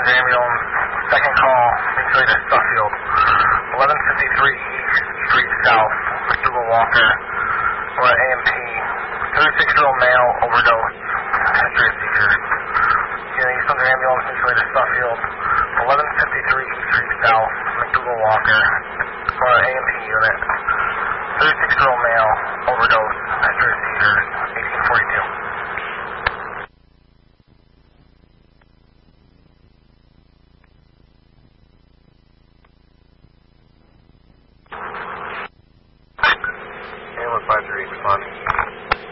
passenger ambulance, second call, mutually to Suffield, 1153 East Street South, McDougal Walker, or AMP, 36-year-old male, overdose, history of seizures. East Thunder ambulance, mutually to Suffield, 1153 East Street South, McDougal Walker, or AMP unit, 36-year-old male, overdose, history of seizures, 1842.